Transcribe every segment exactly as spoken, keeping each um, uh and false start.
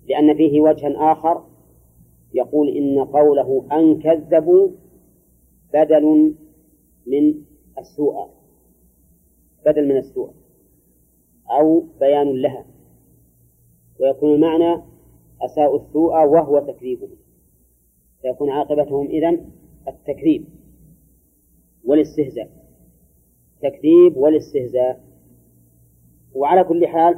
لأن فيه وجها آخر يقول إن قوله أن كذبوا بدل من السوء، بدل من السوء أو بيان لها، ويكون المعنى أساءوا السوء وهو تكذيبهم، فيكون عاقبتهم إذن التكذيب والاستهزاء، تكذيب والاستهزاء. وعلى كل حال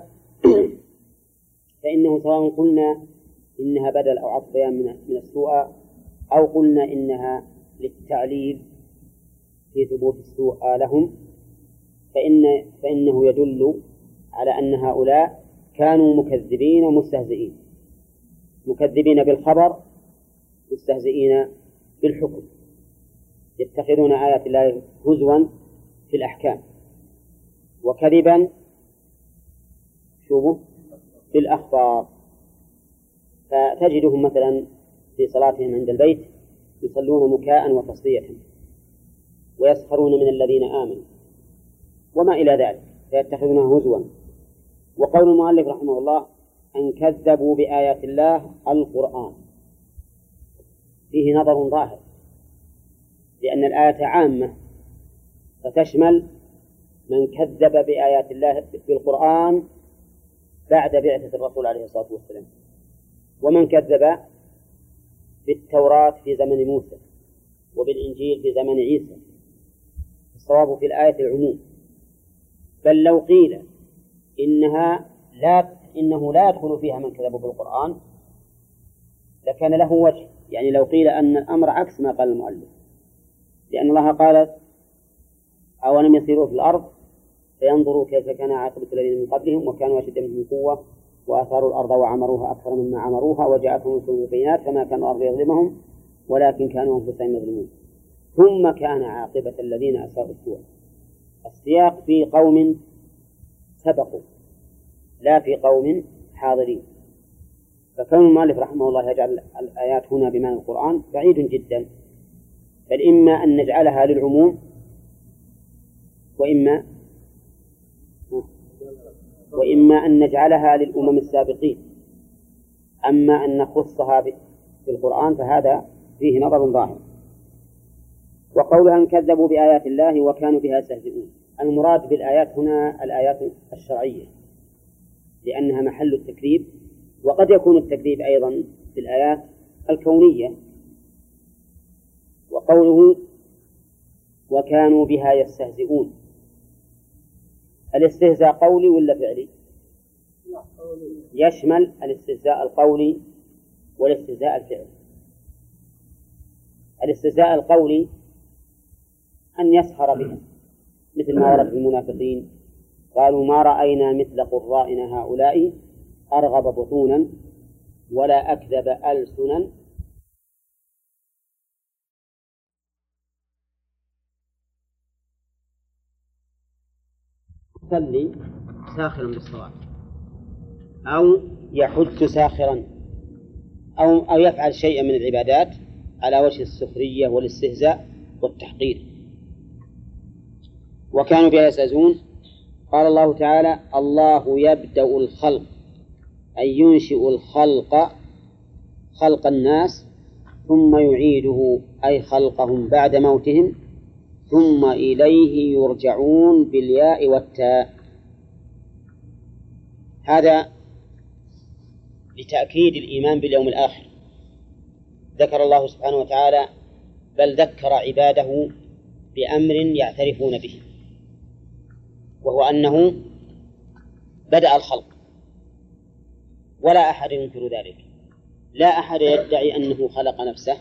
فإنه سواء قلنا إنها بدل أو عطف بيان من السوء أو قلنا إنها للتعليل في ثبوت السوء لهم، فإن فإنه يدل على أن هؤلاء كانوا مكذبين مستهزئين، مكذبين بالخبر مستهزئين بالحكم، يتخذون آيات الله هزوا في الأحكام وكذبا شوفوا في الأخبار. فتجدهم مثلا في صلاتهم عند البيت يصلون مكاء وتصدية ويسخرون من الذين آمنوا وما إلى ذلك، فيتخذونه هزوا. وقول المؤلف رحمه الله أن كذبوا بآيات الله القرآن فيه نظر ظاهر، لأن الآية عامة فتشمل من كذب بآيات الله بالقرآن بعد بعثة الرسول عليه الصلاة والسلام، ومن كذب بالتوراة في زمن موسى وبالإنجيل في زمن عيسى. الصواب في الآية العموم، بل لو قيل إنها لا إنه لا يدخل فيها من كذب بالقرآن لكان له وجه، يعني لو قيل أن الأمر عكس ما قال المؤلف، لأن الله قال أولم يسيروا في الأرض فينظروا كيف كان عاقبة الذين من قبلهم وكانوا أشد منهم قوة وآثاروا الأرض وعمروها أكثر مما عمروها وجاءتهم رسل بالبينات فما كان الأرض يظلمهم ولكن كانوا أنفسهم يظلمون ثم كان عاقبة الذين أساءوا السوء. السياق في قوم سبقوا لا في قوم حاضرين، فكون المؤلف رحمه الله يجعل الآيات هنا بمعنى القرآن بعيد جدا، بل إما أن نجعلها للعموم وإما وإما أن نجعلها للأمم السابقين، أما أن نخصها بالقرآن فهذا فيه نظر ظاهر. وقولها أن كذبوا بآيات الله وكانوا بها يستهزئون، المراد بالآيات هنا الآيات الشرعية لأنها محل التكذيب، وقد يكون التكذيب أيضا بالآيات الكونية. وقوله وكانوا بها يستهزئون، الاستهزاء قولي ولا فعلي؟ يشمل الاستهزاء القولي والاستهزاء الفعلي. الاستهزاء القولي أن يسخر بها مثل ما ورد في المنافقين قالوا ما رأينا مثل قرائنا هؤلاء أرغب بطونا ولا أكذب ألسنا يصلي ساخرا بالصواب أو يحج ساخرا أو, أو يفعل شيئا من العبادات على وجه السخرية والاستهزاء والتحقير. وكانوا بها يستهزئون. قال الله تعالى الله يبدأ الخلق أي ينشئ الخلق خلق الناس ثم يعيده أي خلقهم بعد موتهم ثم إليه يرجعون بالياء والتاء. هذا لتأكيد الإيمان باليوم الآخر. ذكر الله سبحانه وتعالى بل ذكر عباده بأمر يعترفون به، وهو أنه بدأ الخلق ولا أحد ينكر ذلك، لا أحد يدعي أنه خلق نفسه،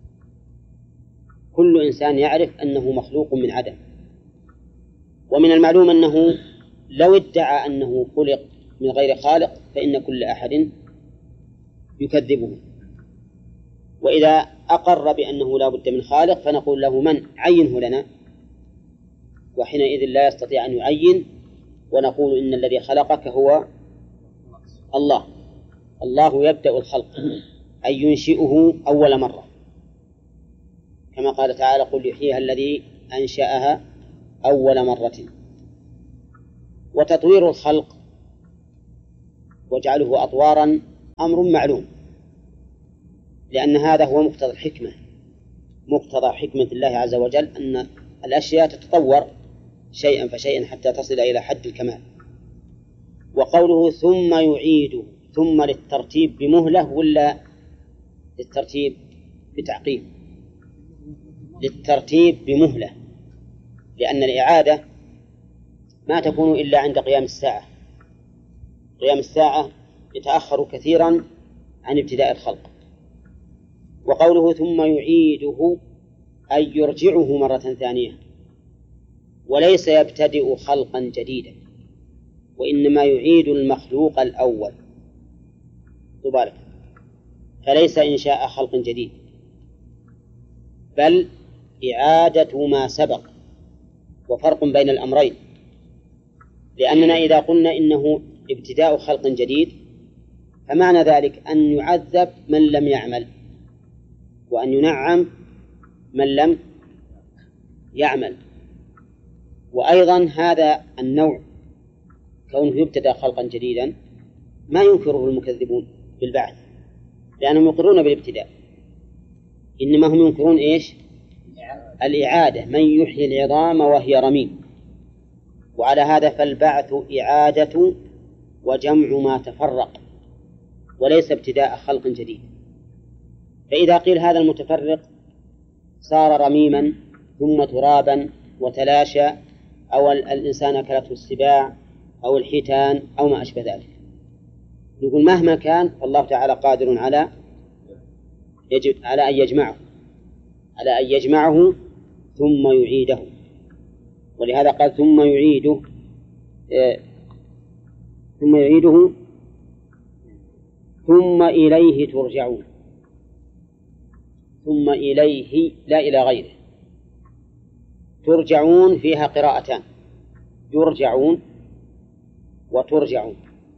كل إنسان يعرف أنه مخلوق من عدم. ومن المعلوم أنه لو ادعى أنه خلق من غير خالق فإن كل أحد يكذبه. وإذا أقر بأنه لا بد من خالق فنقول له من عينه لنا، وحينئذ لا يستطيع أن يعين، ونقول إن الذي خلقك هو الله. الله يبدأ الخلق أي ينشئه أول مرة، كما قال تعالى قل يحييها الذي أنشأها أول مرة. وتطوير الخلق وجعله أطوارا أمر معلوم، لأن هذا هو مقتضى الحكمة، مقتضى حكمة الله عز وجل أن الأشياء تتطور شيئا فشيئا حتى تصل إلى حد الكمال. وقوله ثم يعيد، ثم للترتيب بمهلة ولا للترتيب بتعقيب؟ للترتيب بمهلة، لأن الإعادة ما تكون إلا عند قيام الساعة. قيام الساعة يتأخر كثيرا عن ابتداء الخلق. وقوله ثم يعيده أي يرجعه مرة ثانية، وليس يبتدئ خلقا جديدا، وإنما يعيد المخلوق الأول تبارك، فليس إنشاء خلق جديد بل إعادة ما سبق. وفرق بين الأمرين، لأننا إذا قلنا إنه ابتداء خلق جديد فمعنى ذلك أن يعذب من لم يعمل، وأن ينعم من لم يعمل. وأيضا هذا النوع كونه يبتدأ خلقا جديدا ما ينكره المكذبون بالبعث، لأنهم يقرون بالابتداء، إنما هم ينكرون إيش؟ الإعادة، من يحيي العظام وهي رميم. وعلى هذا فالبعث إعادة وجمع ما تفرق، وليس ابتداء خلق جديد. فإذا قيل هذا المتفرق صار رميما ثم ترابا وتلاشى، أو الإنسان أكلته السباع أو الحيتان أو ما أشبه ذلك، نقول مهما كان فالله تعالى قادر على يجب على أن يجمعه على أن يجمعه ثم يعيده. ولهذا قال ثم يعيده آه ثم يعيده ثم إليه ترجعون. ثم إليه لا إلى غيره. ترجعون فيها قراءتان، يرجعون وترجعون.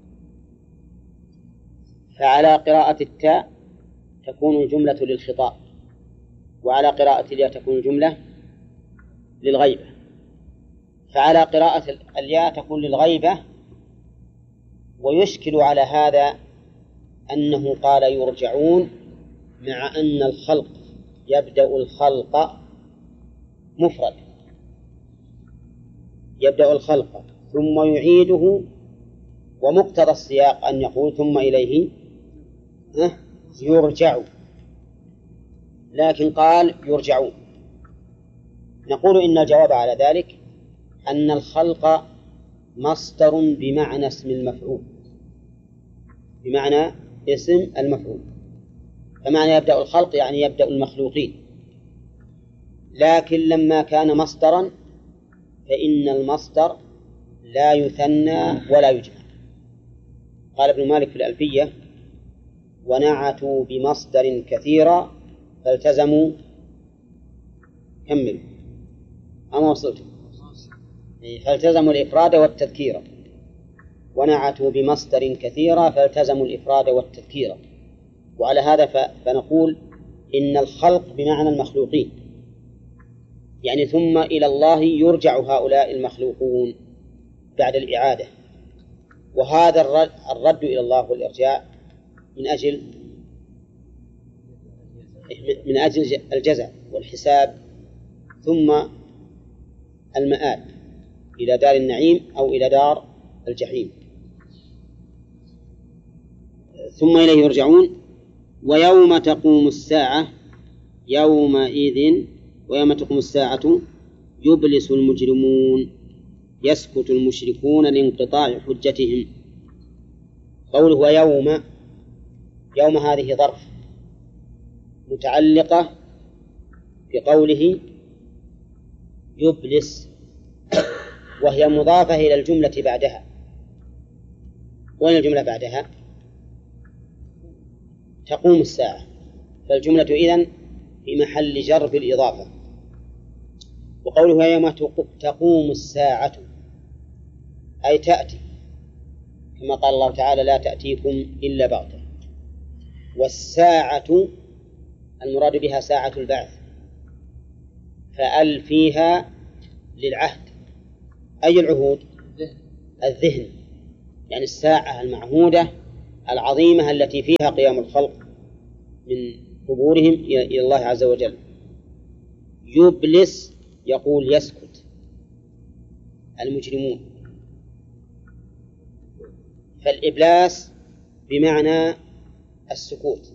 فعلى قراءة التاء تكون الجملة للخطاب، وعلى قراءة الياء تكون الجملة للغيبة. فعلى قراءة الياء تكون للغيبة. ويشكل على هذا أنه قال يرجعون مع أن الخلق يبدأ الخلق مفرد، يبدأ الخلق ثم يعيده، ومقتضى السياق أن يقول ثم إليه يرجع، لكن قال يرجعون. نقول إن الجواب على ذلك أن الخلق مصدر بمعنى اسم المفعول، بمعنى اسم المفعول. فمعنى يبدأ الخلق يعني يبدأ المخلوقين، لكن لما كان مصدرا فإن المصدر لا يثنى ولا يجمع. قال ابن مالك في الألفية ونعتوا بمصدر كثيرا فالتزموا كملوا أما وصلتم فالتزموا الإفراد والتذكير، ونعتوا بمصدر كثيرا فالتزموا الإفراد والتذكير. وعلى هذا فنقول إن الخلق بمعنى المخلوقين، يعني ثم إلى الله يرجع هؤلاء المخلوقون بعد الإعادة. وهذا الرد, الرد إلى الله والإرجاع من أجل من أجل الجزاء والحساب، ثم المآل إلى دار النعيم أو إلى دار الجحيم. ثم إليه يرجعون. ويوم تقوم الساعة يومئذ ويوم تقوم الساعة يبلس المجرمون يسكت المشركون لانقطاع حجتهم. قوله ويوم، يوم هذه ظرف متعلقة بقوله يبلس، وهي مضافة إلى الجملة بعدها. وين الجملة بعدها؟ تقوم الساعة، فالجملة إذن في محل جر بالإضافة. وقوله يوم تقوم الساعة أي تأتي، كما قال الله تعالى لا تأتيكم إلا بغتة. والساعة المراد بها ساعة البعث، فأل فيها للعهد. أي العهود؟ الذهن، يعني الساعة المعهودة العظيمة التي فيها قيام الخلق من قبورهم إلى الله عز وجل. يبلس يقول يسكت المجرمون، فالإبلاس بمعنى السكوت،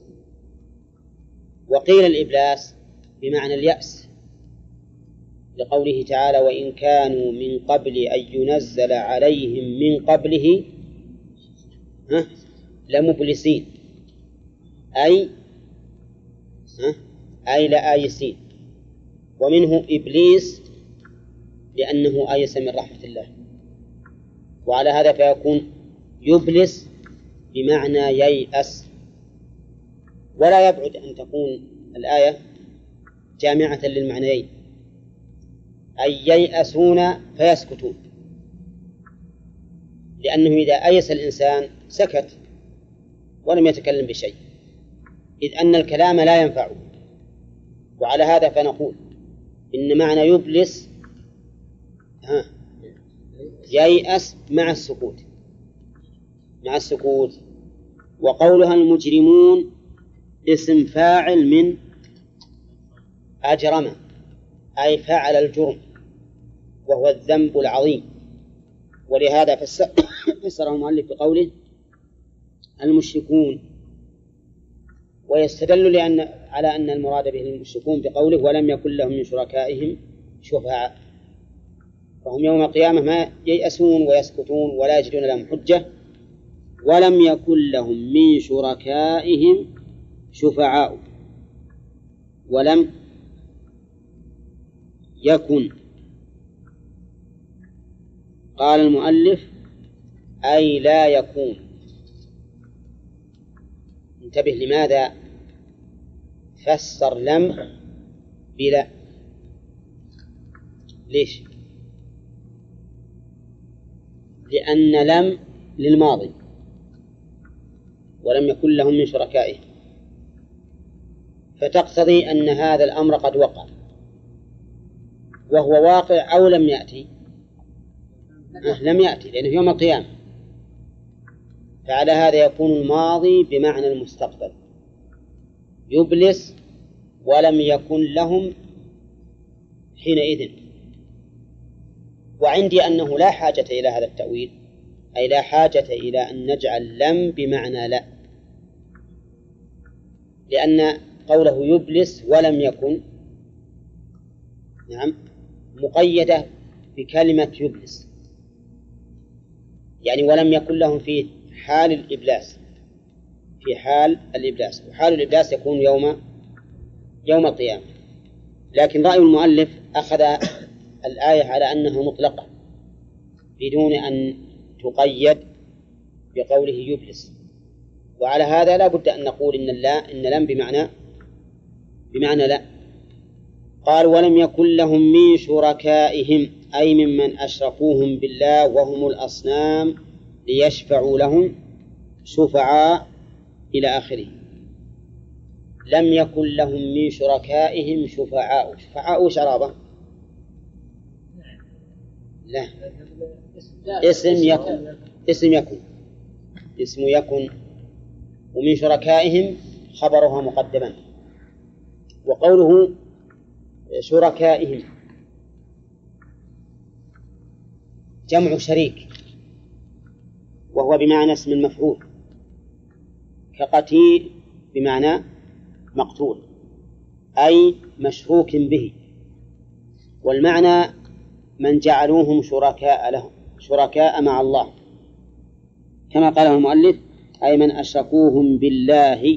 وقيل الإبلاس بمعنى اليأس، لقوله تعالى: وإن كانوا من قبل أن ينزل عليهم من قبله لمبلسين، أي أي لآيسين. ومنه إبليس لأنه آيس من رحمة الله، وعلى هذا فيكون يبلس بمعنى ييأس. ولا يبعد أن تكون الآية جامعة للمعنيين، أي ييأسون فيسكتون، لأنه إذا أيس الإنسان سكت ولم يتكلم بشيء، إذ أن الكلام لا ينفعه. وعلى هذا فنقول إن معنى يبلس ها ييأس مع السكوت مع السكوت. وقولها المجرمون اسم فاعل من أجرم، أي فعل الجرم وهو الذنب العظيم. ولهذا فسره المؤلف بقوله المشركون، ويستدل لأن على أن المراد به المشركون بقوله ولم يكن لهم من شركائهم شفعاء، فهم يوم القيامة ما ييأسون ويسكتون ولا يجدون لهم حجة. ولم يكن لهم من شركائهم شفعاء، ولم يكن، قال المؤلف أي لا يكون. انتبه لماذا فسر لم بلا؟ ليش؟ لأن لم للماضي، ولم يكن لهم من شركائهم، فتقتضي أن هذا الأمر قد وقع، وهو واقع أو لم يأتي؟ أه لم يأتي، لأنه يوم القيامة. فعلى هذا يكون الماضي بمعنى المستقبل، يبلس ولم يكن لهم حينئذ. وعندي أنه لا حاجة إلى هذا التأويل، أي لا حاجة إلى أن نجعل لم بمعنى لا، لأن قوله يبلس ولم يكن نعم مقيدة بكلمة يبلس، يعني ولم يكن لهم في حال الإبلاس، في حال الإبلاس، وحال الإبلاس يكون يوم يوم القيامة. لكن رأي المؤلف أخذ الآية على أنها مطلقة بدون أن تقيد بقوله يبلس، وعلى هذا لا بد أن نقول إن لا إن لم بمعنى بمعنى لا. قال ولم يكن لهم من شركائهم، أي ممن أشركوهم بالله وهم الأصنام ليشفعوا لهم شفعاء إلى آخره. لم يكن لهم من شركائهم شفعاء. شفعاء شرابة؟ لا، اسم يكن اسم يكن اسم يكن ومن شركائهم خبرها مقدما. وقوله شركائهم جمع شريك، وهو بمعنى اسم المفعول، كقتيل بمعنى مقتول، أي مشروك به. والمعنى من جعلوهم شركاء لهم شركاء مع الله، كما قاله المؤلف أي من أشركوهم بالله.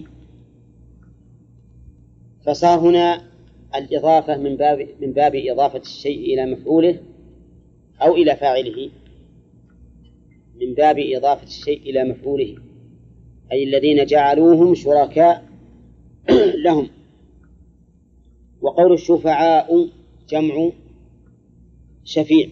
فصار هنا الإضافة من باب من باب إضافة الشيء إلى مفعوله أو إلى فاعله، من باب إضافة الشيء إلى مفعوله، أي الذين جعلوهم شركاء لهم. وقول الشفعاء جمع شفيع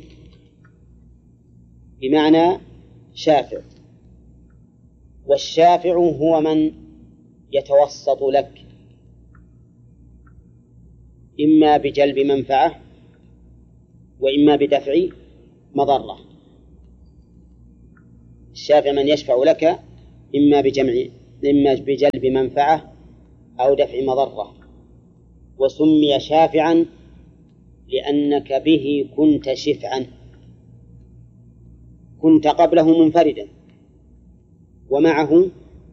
بمعنى شافع، والشافع هو من يتوسط لك إما بجلب منفعة وإما بدفع مضرة. الشافع من يشفع لك إما بجمع إما بجلب منفعة أو دفع مضرة، وسمي شافعا لأنك به كنت شفعا، كنت قبله منفردا ومعه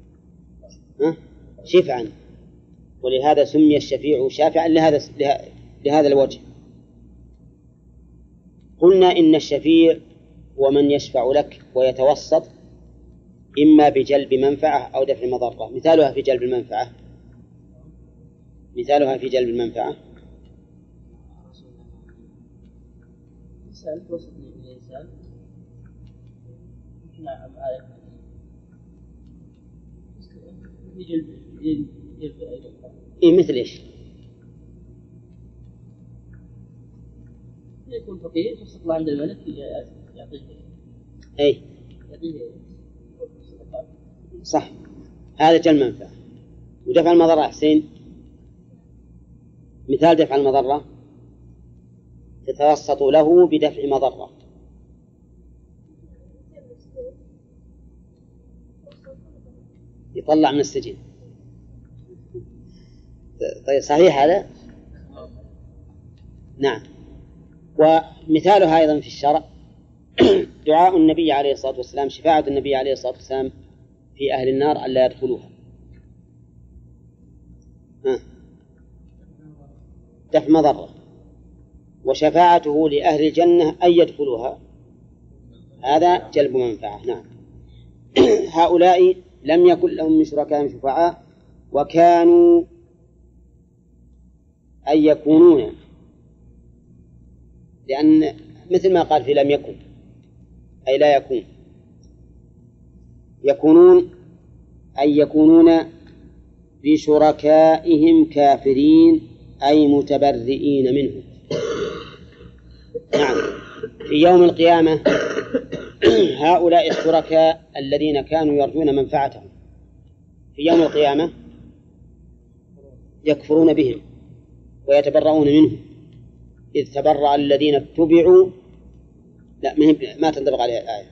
شفعا، ولهذا سمي الشفيع شافعا لهذا لهذا الوجه. قلنا إن الشفيع ومن يشفع لك ويتوسط إما بجلب منفعة أو دفع مضرة. مثالها في جلب المنفعة مثالها في جلب المنفعة إيه مثل إيش؟ يكون فقير تصدق عند الملك يعطيه أي صح، هذا جلب منفعة. ودفع المضرة حسين، مثال دفع المضرة تتوسط له بدفع مضرة. يطلع من السجن. طيب صحيح هذا؟ نعم. ومثالها أيضا في الشرع دعاء النبي عليه الصلاة والسلام، شفاعة النبي عليه الصلاة والسلام في أهل النار ألا يدخلوها. ها. دفع مضرة. وشفاعته لأهل الجنة أن يدخلوها، هذا جلب منفعة. نعم. هؤلاء لم يكن لهم من شركائهم شفعاء وكانوا أن يكونون، لأن مثل ما قال في لم يكن أي لا يكون، يكونون أن يكونون بشركائهم كافرين أي متبرئين منه. نعم. في يوم القيامة هؤلاء الشركاء الذين كانوا يرجون منفعتهم في يوم القيامة يكفرون بهم ويتبرؤون منهم، إذ تبرأ الذين اتبعوا، لا ما تنطبق عليها الآية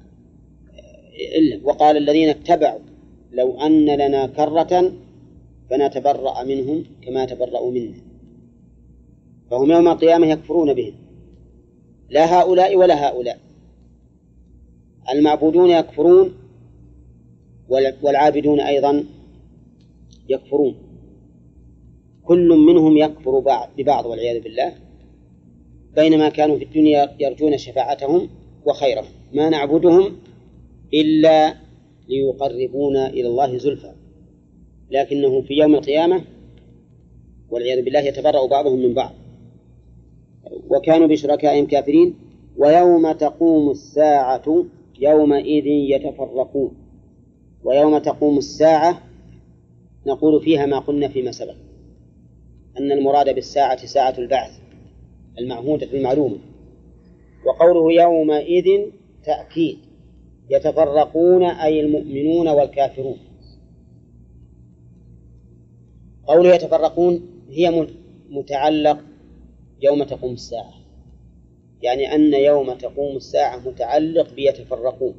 إلا وقال الذين اتبعوا لو أن لنا كرة فنتبرأ منهم كما تبرأوا منا. فهم يوم القيامة يكفرون بهم، لا هؤلاء ولا هؤلاء. المعبودون يكفرون والعابدون أيضا يكفرون، كل منهم يكفر ببعض والعياذ بالله، بينما كانوا في الدنيا يرجون شفاعتهم وخيرهم. ما نعبدهم إلا ليقربونا إلى الله زلفى، لكنه في يوم القيامة والعياذ بالله يتبرأ بعضهم من بعض. وكانوا بشركائهم كافرين. ويوم تقوم الساعة يومئذ يتفرقون. ويوم تقوم الساعة نقول فيها ما قلنا فيما سبق، أن المراد بالساعة ساعة البعث المعهودة المعلومة. وقوله يومئذ تأكيد، يتفرقون أي المؤمنون والكافرون. قوله يتفرقون هي متعلق يوم تقوم الساعة، يعني أن يوم تقوم الساعة متعلق بيتفرقون.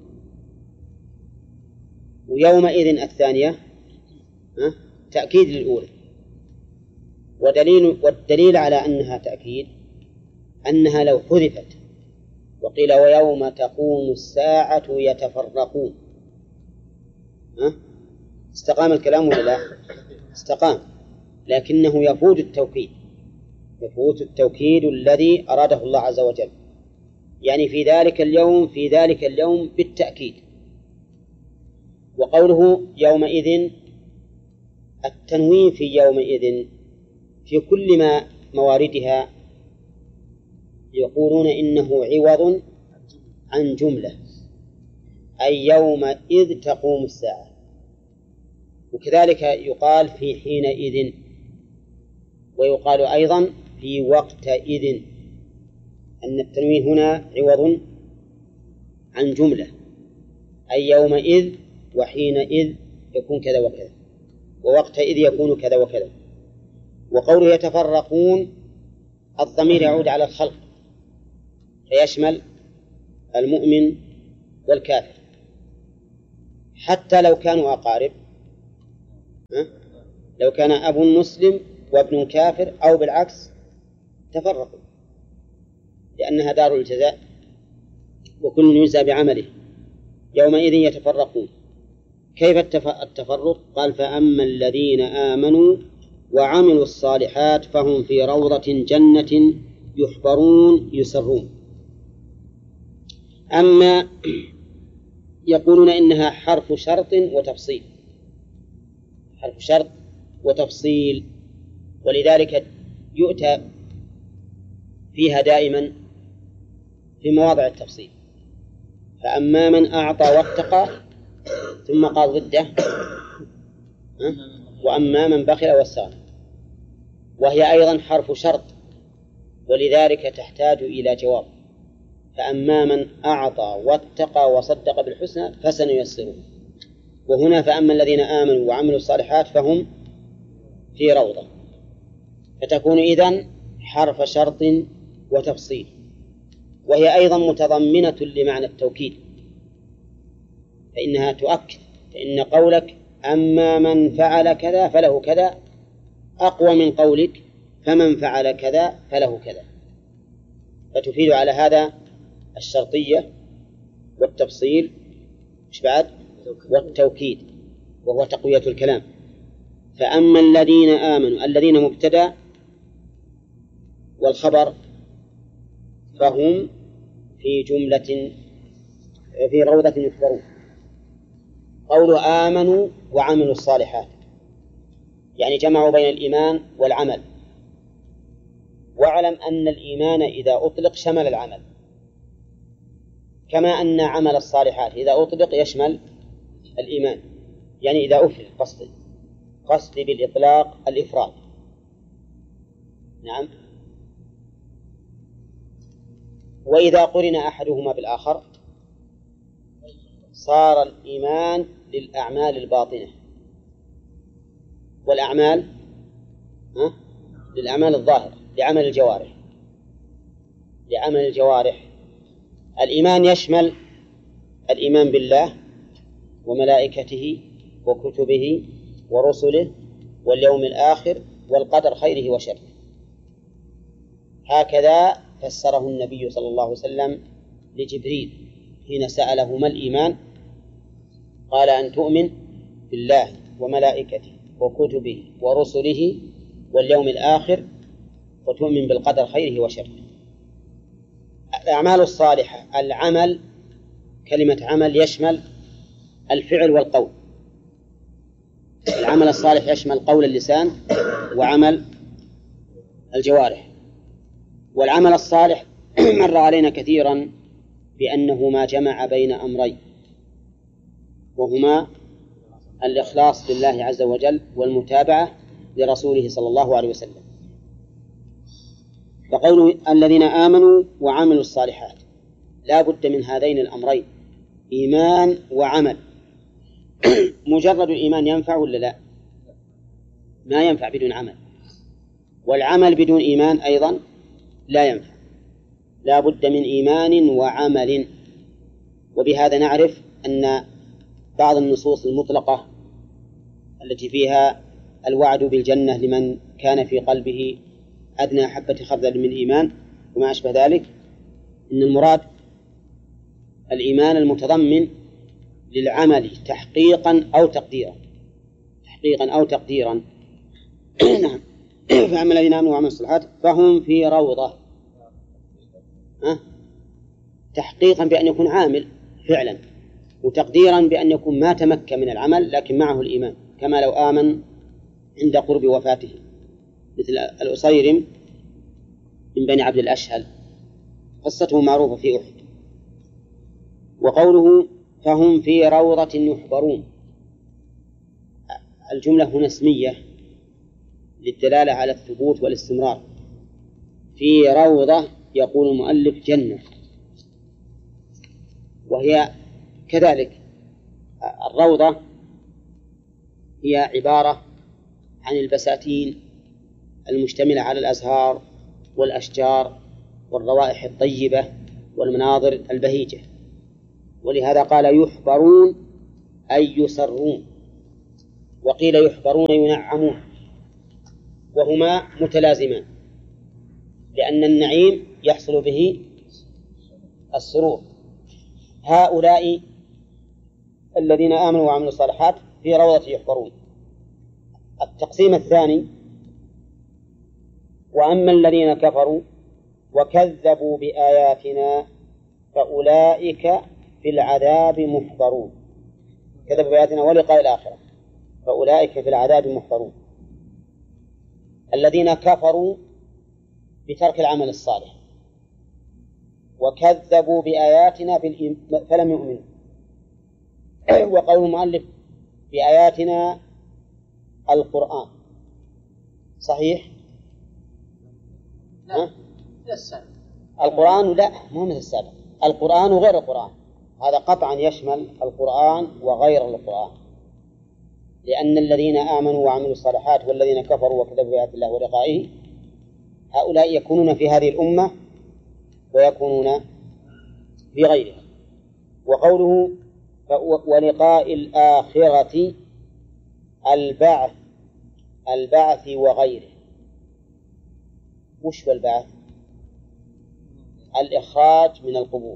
ويومئذ الثانية تأكيد للأولى. ودليل والدليل على أنها تأكيد أنها لو حذفت وقيل ويوم تقوم الساعة يتفرقون استقام الكلام ولا لا؟ استقام، لكنه يفوت التوكيد، يفوت التوكيد الذي أراده الله عز وجل، يعني في ذلك اليوم في ذلك اليوم بالتأكيد. وقوله يومئذ التنوين في يومئذ في كل ما مواردها يقولون إنه عوض عن جملة، أي يومئذ تقوم الساعة. وكذلك يقال في حينئذ، ويقال أيضا في وقتئذ، أن التنوين هنا عوض عن جملة، أي يومئذ وحينئذ يكون كذا وكذا، ووقتئذ يكون كذا وكذا. وقوله يتفرقون الضمير يعود على الخلق فيشمل المؤمن والكافر، حتى لو كانوا أقارب. ها؟ لو كان أب مسلم وابن كافر أو بالعكس تفرقوا، لأنها دار الجزاء وكل يجزى بعمله، يومئذ يتفرقون. كيف التفرق؟ قال فأما الذين آمنوا وعملوا الصالحات فهم في روضة جنة يحبرون يسرون. أما يقولون إنها حرف شرط وتفصيل، حرف شرط وتفصيل، ولذلك يؤتى فيها دائما في مواضع التفصيل. فأما من أعطى واتقى ثم قال ضده وأما من بخل واستغنى، وهي أيضا حرف شرط، ولذلك تحتاج إلى جواب. فأما من أعطى واتقى وصدق بالحسنى فسنيسره. وهنا فأما الذين آمنوا وعملوا الصالحات فهم في روضة، فتكون إذن حرف شرط وتفصيل، وهي أيضا متضمنة لمعنى التوكيد، فإنها تؤكد، فإن قولك أما من فعل كذا فله كذا أقوى من قولك فمن فعل كذا فله كذا، فتفيد على هذا الشرطية والتفصيل مش بعد والتوكيد، وهو تقوية الكلام. فأما الذين آمنوا، الذين مبتدأ والخبر، فهم في جملة في روضة يحبرون. قوله آمنوا وعملوا الصالحات يعني جمعوا بين الإيمان والعمل. واعلم أن الإيمان إذا أطلق شمل العمل، كما أن عمل الصالحات إذا أطلق يشمل الإيمان. يعني إذا أفرد قصدي قصدي بالإطلاق الإفراد. نعم. وإذا قرن أحدهما بالآخر صار الإيمان للأعمال الباطنة، والأعمال ها؟ للأعمال الظاهرة، لعمل الجوارح لعمل الجوارح. الإيمان يشمل الإيمان بالله وملائكته وكتبه ورسله واليوم الآخر والقدر خيره وشره. هكذا فسره النبي صلى الله عليه وسلم لجبريل حين سأله ما الإيمان؟ قال أن تؤمن بالله وملائكته وكتبه ورسله واليوم الآخر وتؤمن بالقدر خيره وشره. الأعمال الصالحة، العمل، كلمة عمل يشمل الفعل والقول. العمل الصالح يشمل قول اللسان وعمل الجوارح. والعمل الصالح مر علينا كثيرا بأنه ما جمع بين أمرين، وهما الإخلاص لله عز وجل والمتابعة لرسوله صلى الله عليه وسلم. فقوله الذين آمنوا وعملوا الصالحات لا بد من هذين الأمرين، إيمان وعمل. مجرد الإيمان ينفع ولا لا؟ ما ينفع بدون عمل، والعمل بدون إيمان أيضا لا ينفع، لا بد من إيمان وعمل. وبهذا نعرف أن بعض النصوص المطلقة التي فيها الوعد بالجنة لمن كان في قلبه أدنى حبة خردل من الإيمان وما أشبه ذلك، إن المراد الإيمان المتضمن للعمل تحقيقا أو تقديرا تحقيقا أو تقديرا نعم. فأما الذين آمنوا وعملوا الصالحات فهم في روضة، أه؟ تحقيقا بأن يكون عامل فعلا، وتقديرا بأن يكون ما تمكن من العمل لكن معه الإيمان، كما لو آمن عند قرب وفاته، مثل الأصيرم من بني عبد الأشهل، قصته معروفة في أحد. وقوله فهم في روضة يحبرون، الجملة هنا اسمية للدلالة على الثبوت والاستمرار. في روضة يقول المؤلف جنة، وهي كذلك الروضة هي عبارة عن البساتين المشتملة على الأزهار والأشجار والروائح الطيبة والمناظر البهيجة، ولهذا قال يحبرون أي يسرون، وقيل يحبرون ينعمون، وهما متلازمان، لأن النعيم يحصل به السرور. هؤلاء الذين آمنوا وعملوا الصالحات في روضة يحبرون. التقسيم الثاني: وأما الذين كفروا وكذبوا بآياتنا فأولئك في العذاب محضرون. كذبوا بآياتنا ولقاء الآخرة، فأولئك في العذاب محضرون. الذين كفروا بترك العمل الصالح وكذبوا بآياتنا فلم يؤمنوا. وقول المؤلف بآياتنا القرآن صحيح؟ لا السابق. القرآن لا، مو مثل السابق. القرآن وغير القرآن، هذا قطعا يشمل القرآن وغير القرآن، لأن الذين آمنوا وعملوا الصالحات والذين كفروا وكذبوا بآيات الله ولقائه هؤلاء يكونون في هذه الأمة ويكونون في غيرها. وقوله ولقاء الآخرة البعث، البعث وغيره. وش هو البعث؟ الإخراج من القبور،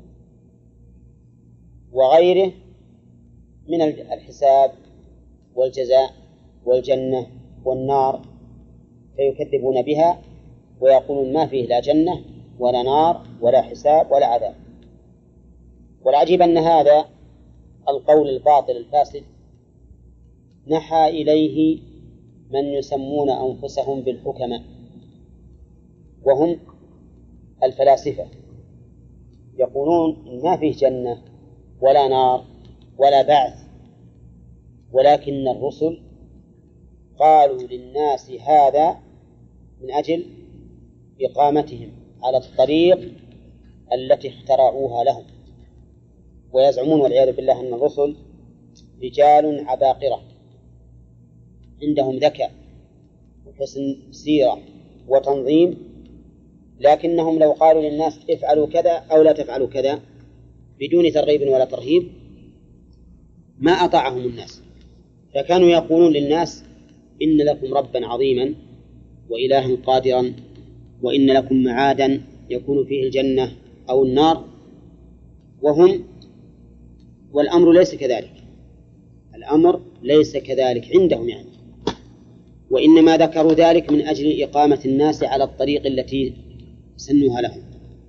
وغيره من الحساب والجزاء والجنة والنار، فيكذبون بها ويقولون ما فيه لا جنة ولا نار ولا حساب ولا عذاب. والعجيب أن هذا القول الباطل الفاسد نحى إليه من يسمون أنفسهم بالحكماء، وهم الفلاسفة، يقولون إن ما فيه جنة ولا نار ولا بعث، ولكن الرسل قالوا للناس هذا من أجل إقامتهم على الطريق التي اخترعوها لهم. ويزعمون والعياذ بالله أن الرسل رجال عباقرة عندهم ذكاء وحسن سيرة وتنظيم، لكنهم لو قالوا للناس افعلوا كذا أو لا تفعلوا كذا بدون ترغيب ولا ترهيب ما أطاعهم الناس. فكانوا يقولون للناس إن لكم ربا عظيما وإلها قادرا وإن لكم معادا يكون فيه الجنة أو النار، وهم والأمر ليس كذلك. الأمر ليس كذلك عندهم يعني، وإنما ذكروا ذلك من أجل إقامة الناس على الطريق التي سنوها لهم.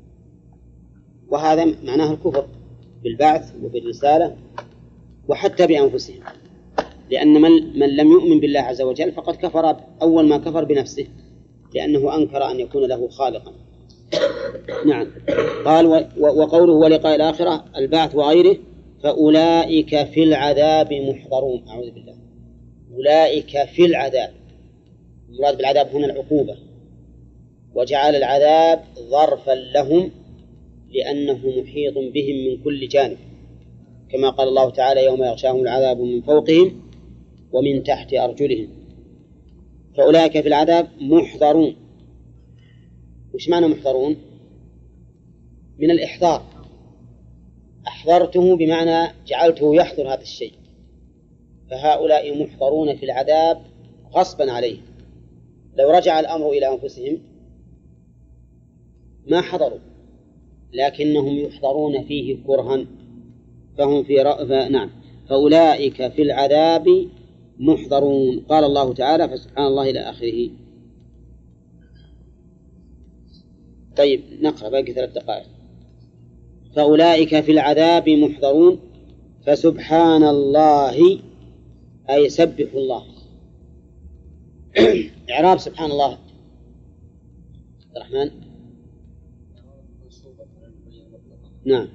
وهذا معناه الكفر بالبعث وبالرسالة وحتى بأنفسهم، لأن من, من لم يؤمن بالله عز وجل فقد كفر أول ما كفر بنفسه، لأنه أنكر أن يكون له خالقا. نعم. قال وقوله ولقاء الآخرة البعث وغيره فأولئك في العذاب محضرون. أعوذ بالله. أولئك في العذاب، المراد بالعذاب هنا العقوبة، وجعل العذاب ظرفا لهم لأنه محيط بهم من كل جانب، كما قال الله تعالى يوم يغشاهم العذاب من فوقهم ومن تحت أرجلهم. فأولئك في العذاب محضرون. وش معنى محضرون؟ من الإحضار، أحضرته بمعنى جعلته يحضر هذا الشيء، فهؤلاء محضرون في العذاب غصبا عليه. لو رجع الأمر إلى أنفسهم ما حضروا، لكنهم يحضرون فيه كرها، فهم في رأ... نعم. فأولئك في العذاب محضرون. قال الله تعالى فسبحان الله إلى آخره. طيب نقرأ باقي ثلاث دقائق. فأولئك في العذاب محضرون فسبحان الله أي سبح الله. إعراب سبحان الله الرحمن. نعم.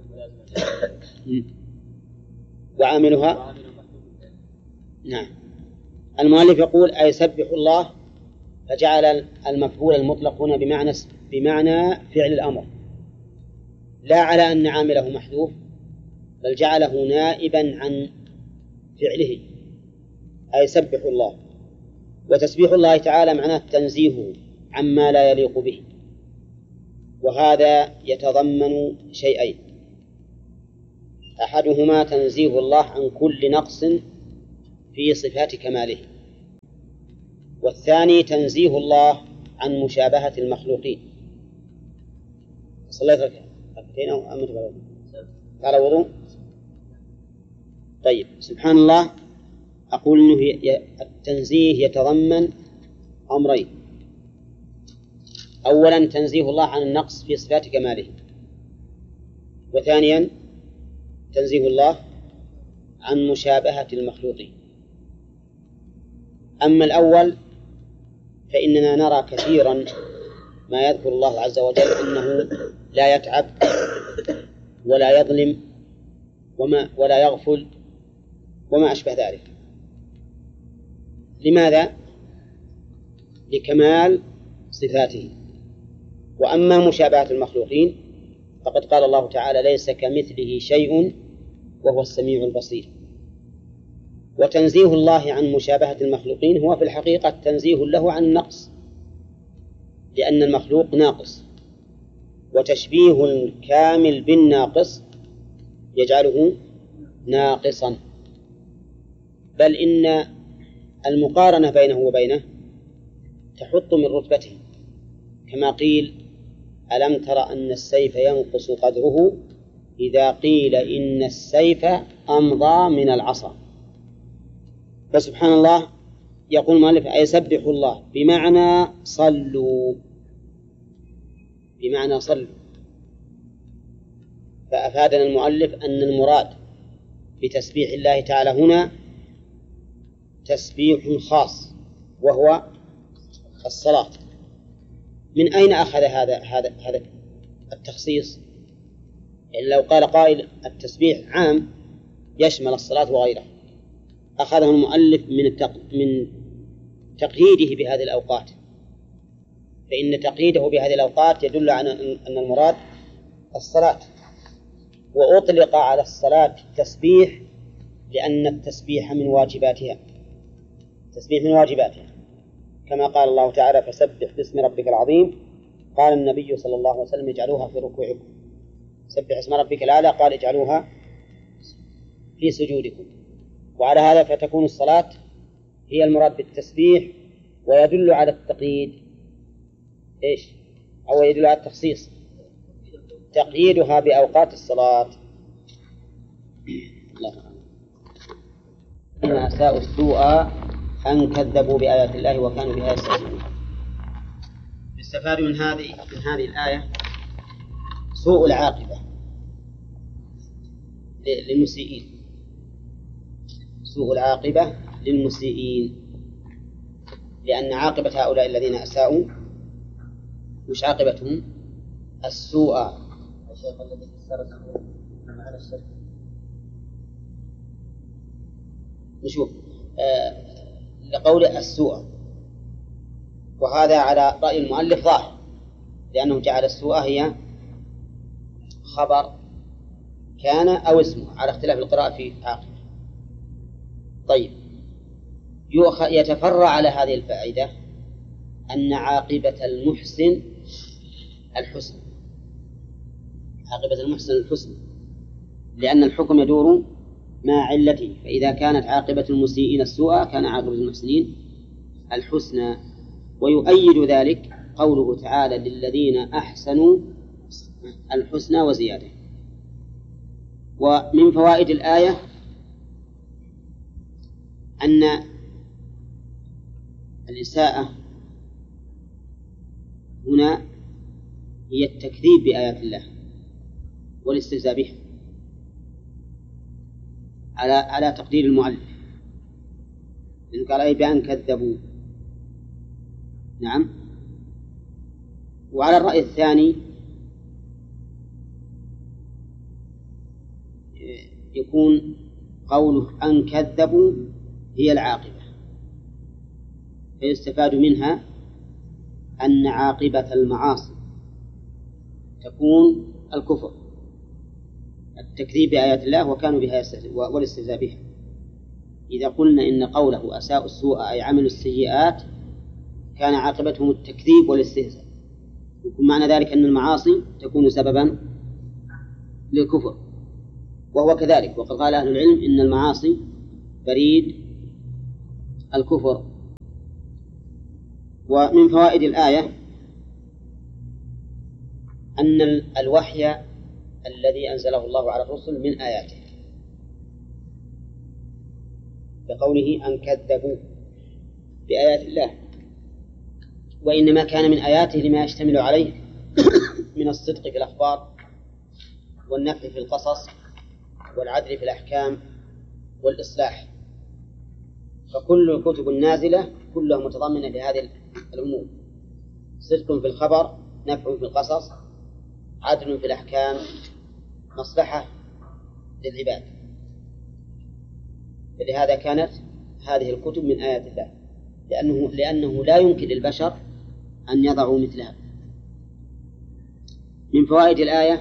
وعاملها. نعم. المؤلف يقول أي سبح الله، فجعل المفعول المطلق هنا بمعنى بمعنى فعل الأمر، لا على أن عامله محذوف، بل جعله نائبا عن فعله، أي سبح الله. وتسبيح الله تعالى معناه تنزيهه عما لا يليق به، وهذا يتضمن شيئين: أحدهما تنزيه الله عن كل نقص في صفات كماله، والثاني تنزيه الله عن مشابهة المخلوقين. صليت ركعتين أو أمت على وضوء؟ طيب، سبحان الله. أقول إنه التنزيه يتضمن أمرين: أولا تنزيه الله عن النقص في صفات كماله، وثانيا تنزيه الله عن مشابهة المخلوقين. أما الأول فإننا نرى كثيرا ما يذكر الله عز وجل أنه لا يتعب ولا يظلم وما ولا يغفل وما أشبه ذلك. لماذا؟ لكمال صفاته. وأما مشابهة المخلوقين فقد قال الله تعالى: ليس كمثله شيء وهو السميع البصير. وتنزيه الله عن مشابهة المخلوقين هو في الحقيقة تنزيه له عن النقص، لأن المخلوق ناقص، وتشبيه الكامل بالناقص يجعله ناقصا، بل إن المقارنة بينه وبينه تحط من رتبته، كما قيل: ألم تر أن السيف ينقص قدره إذا قيل إن السيف أمضى من العصا. فسبحان الله، يقول المؤلف: أيسبح الله بمعنى صلوا، بمعنى صلوا. فأفادنا المؤلف أن المراد بتسبيح الله تعالى هنا تسبيح خاص وهو الصلاة. من أين أخذ هذا هذا هذا التخصيص؟ يعني لو قال قائل التسبيح عام يشمل الصلاة وغيرها، أخذه المؤلف من من تقييده بهذه الأوقات، فإن تقييده بهذه الأوقات يدل على أن المراد الصلاة. وأطلق على الصلاة التسبيح لأن التسبيح من واجباتها، التسبيح من واجباتها، كما قال الله تعالى: فسبح باسم ربك العظيم. قال النبي صلى الله عليه وسلم: اجعلوها في ركوعكم. سبح اسم ربك الأعلى قال: اجعلوها في سجودكم. وعلى هذا فتكون الصلاة هي المراد بالتسبيح، ويدل على التقييد إيش؟ أو يدل على التخصيص، تقييدها بأوقات الصلاة. الله إن أساءوا السوء أن كذبوا بآيات الله وكانوا بها يستهزئون. يستفاد من هذه من هذه الآية سوء العاقبة للمسيئين، سوء العاقبة للمسيئين، لأن عاقبة هؤلاء الذين أساءوا مش عاقبتهم السوء. الشيخ الذي فسره على الشرك نشوف آه لقول السوء، وهذا على رأي المؤلف ظاهر، لأنه جعل السوء هي خبر كان أو اسمه على اختلاف القراءة في عاقبة. طيب، يتفرع على هذه الفائدة أن عاقبة المحسن الحسن، عاقبة المحسن الحسن، لأن الحكم يدور مع علته، فإذا كانت عاقبة المسيئين السوء كان عاقبة المحسنين الحسنى. ويؤيد ذلك قوله تعالى: للذين أحسنوا الحسنى وزيادة. ومن فوائد الآية أن الإساءة هنا هي التكذيب بآيات الله والاستهزاء بها على على تقدير المؤلف، لأنه قال: أي بأن كذبوا. نعم. وعلى الرأي الثاني يكون قوله أن كذبوا هي العاقبة، فيستفاد منها أن عاقبة المعاصي تكون الكفر، التكذيب بآيات الله وكانوا بها يستهزئون والاستهزاء بها. إذا قلنا إن قوله أساءوا السوء أي عملوا السيئات كان عاقبتهم التكذيب والاستهزاء، يكون معنى ذلك أن المعاصي تكون سببا للكفر. وهو كذلك. وقد قال أهل العلم إن المعاصي بريد الكفر. ومن فوائد الآية أن الوحي الذي أنزله الله على الرسل من آياته، بقوله أن كذبوا بآيات الله، وإنما كان من آياته لما يشتمل عليه من الصدق في الأخبار والنفع في القصص والعدل في الأحكام والإصلاح. فكل الكتب النازلة كلها متضمنة لهذه الأمور: صدق في الخبر، نفع في القصص، عدل في الأحكام، مصلحة للعباد. فلهذا كانت هذه الكتب من آيات الله، لأنه, لأنه لا يمكن للبشر أن يضعوا مثلها. من فوائد الآية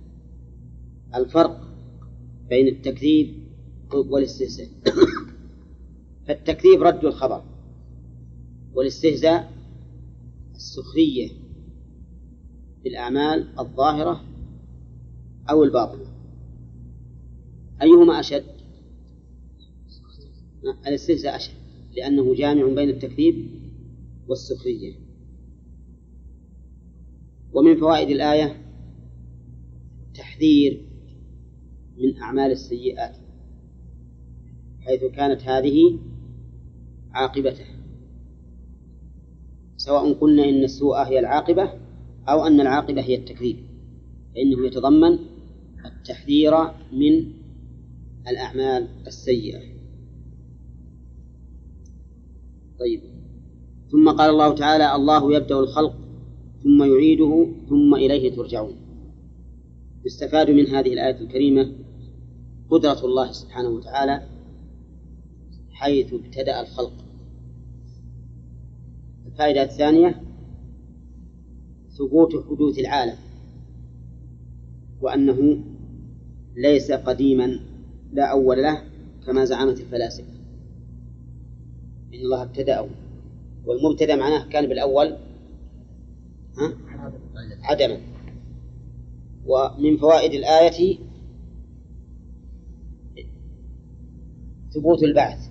الفرق بين التكذيب والاستهزاء. فالتكذيب رد الخبر، والاستهزاء السخرية بالأعمال الظاهرة أو الباطنة. أيهما أشد؟ الاستهزاء أشد، لأنه جامع بين التكذيب والسخرية. ومن فوائد الآية تحذير من أعمال السيئات، حيث كانت هذه عاقبته، سواء قلنا إن السوء هي العاقبة أو أن العاقبة هي التكذيب، فإنه يتضمن التحذير من الأعمال السيئة. طيب، ثم قال الله تعالى: الله يبدأ الخلق ثم يعيده ثم إليه ترجعون. يستفاد من هذه الآية الكريمة قدرة الله سبحانه وتعالى حيث ابتدأ الخلق. الفائدة الثانية ثبوت حدوث العالم، وأنه ليس قديما لا أول له كما زعمت الفلاسفة، إن الله ابتدأه، والمبتدأ معناه كان بالأول ها؟ عدما. ومن فوائد الآية ثبوت البعث،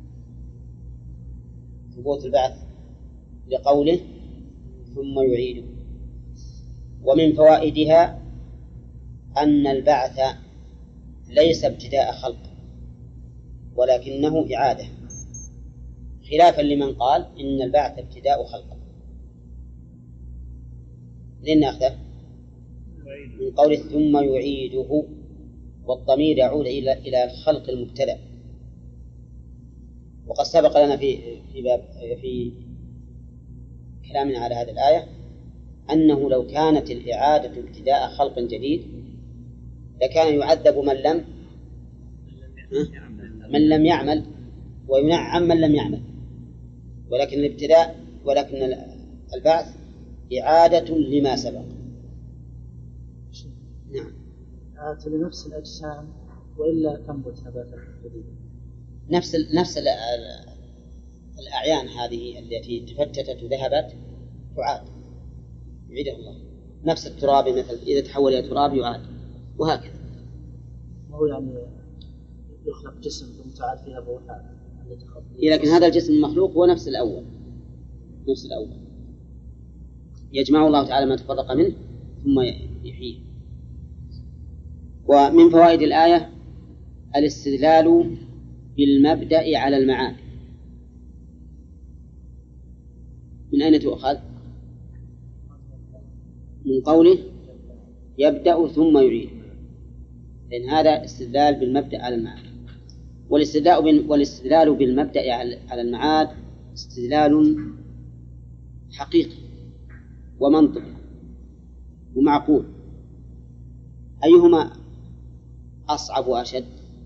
ثبوت البعث لقوله ثم يعيده. ومن فوائدها أن البعث ليس ابتداء خلق ولكنه إعادة، خلافا لمن قال إن البعث ابتداء خلق. لن نأخذه من قوله ثم يعيده، والضمير يعود إلى إلى الخلق المبتدأ. وقد سبق لنا في في باب في كلامنا على هذه الآية أنه لو كانت الإعادة ابتداء خلق جديد لكان يعذب من لم من لم يعمل وينعم من لم يعمل، ولكن الابتداء ولكن البعث إعادة لما سبق. نعم. آت لنفس الأجسام وإلا تنبت نباتا جديدا. نفس نفس الأعيان هذه التي تفتتت وذهبت تعاد، يعيدها الله. نفس التراب مثل إذا تحول إلى تراب يعاد، وهكذا. وهو يعني يخلق جسم ثم تعاد فيها بوحات. لكن هذا الجسم المخلوق هو نفس الأول، نفس الأول يجمع الله تعالى ما تفرق منه ثم يحييه. ومن فوائد الآية الاستدلال بالمبدأ على المعاد. من أين تؤخذ؟ من قوله يبدأ ثم يعيد، لأن هذا استدلال بالمبدأ على المعاد. والاستدلال بالمبدأ على المعاد استدلال حقيقي ومنطقي ومعقول. أيهما أصعب وأشد؟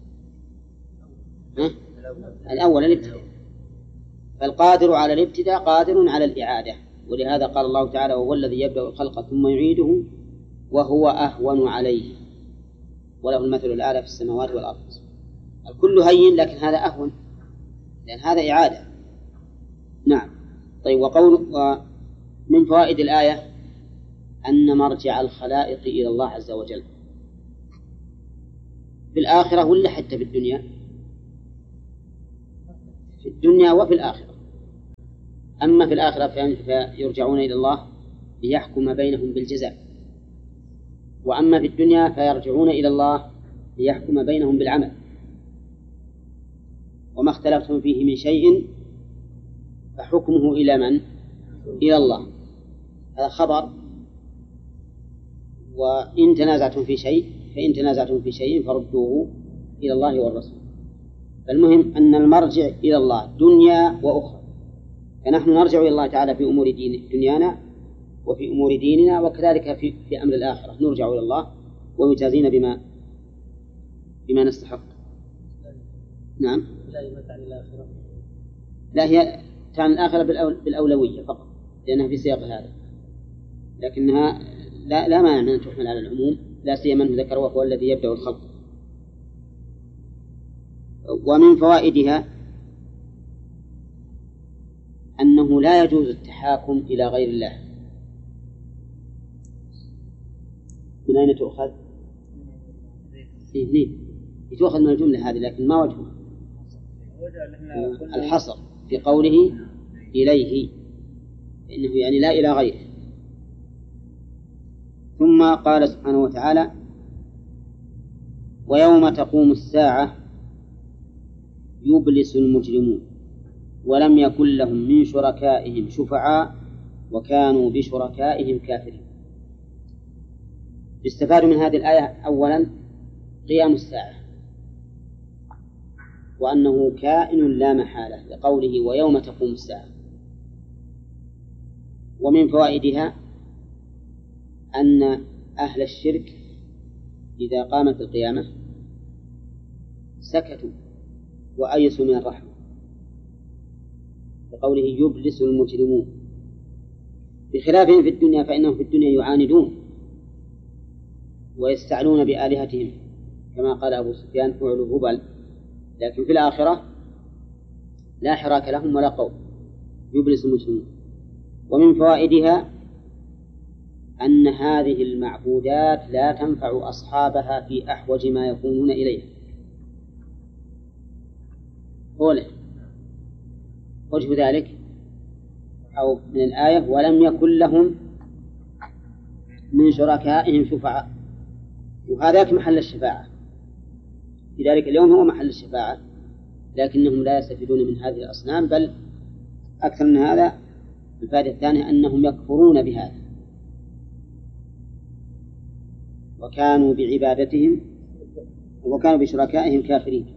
ها؟ الأول الابتداء، فالقادر على الابتداء قادر على الإعادة، ولهذا قال الله تعالى: وهو الذي يبدأ الخلق ثم يعيده وهو أهون عليه وله المثل الأعلى في السماوات والأرض. الكل هين لكن هذا أهون، لأن هذا إعادة. نعم. طيب، وقول ومن فوائد الآية أن مرجع الخلائق إلى الله عز وجل، في الآخرة ولا حتى في الدنيا؟ في الدنيا وفي الآخرة. أما في الآخرة فيرجعون إلى الله ليحكم بينهم بالجزاء، وأما في الدنيا فيرجعون إلى الله ليحكم بينهم بالعمل. وما اختلفتم فيه من شيء فحكمه إلى من؟ إلى الله. هذا خبر. وإن تنازعتم في شيء فإن تنازعتم في شيء فردوه إلى الله والرسول. فالمهم أن المرجع إلى الله دنيا وأخرى، فنحن نرجع إلى الله تعالى في أمور دين دنيانا وفي أمور ديننا، وكذلك في, في أمر الآخرة نرجع إلى الله ويجازينا بما بما نستحق. نعم. لا، هي تعني الآخرة بالأولوية فقط لأنها في سياق هذا، لكنها لا لا مانع من أن تحمل على العموم، لا سيما من ذكر وهو الذي يبدأ الخلق. ومن فوائدها أنه لا يجوز التحاكم إلى غير الله. من أين تؤخذ؟ إيه تؤخذ من الجملة هذه، لكن ما وجهها؟ الحصر في قوله إليه، إنه يعني لا إلى غيره. ثم قال سبحانه وتعالى: ويوم تقوم الساعة يبلس المجرمون ولم يكن لهم من شركائهم شفعاء وكانوا بشركائهم كافرين. يستفاد من هذه الآية أولا قيام الساعة، وأنه كائن لا محالة لقوله ويوم تقوم الساعة. ومن فوائدها أن أهل الشرك إذا قامت القيامة سكتوا وأيسوا من الرحمة، لقوله يبلس المجرمون، بخلافهم في الدنيا فإنهم في الدنيا يعاندون ويستعلون بآلهتهم كما قال أبو سفيان فعلوا هبل، لكن في الآخرة لا حراك لهم ولا قول، يبلس المجرمون. ومن فوائدها أن هذه المعبودات لا تنفع أصحابها في أحوج ما يكونون إليها. قوله وجه ذلك أو من الآية ولم يكن لهم من شركائهم شفعاء، وهذاك محل الشفاعة في ذلك اليوم هو محل الشفاعة، لكنهم لا يستفيدون من هذه الأصنام، بل أكثر من هذا الفائدة الثانية أنهم يكفرون بهذا وكانوا بعبادتهم وكانوا بشركائهم كافرين،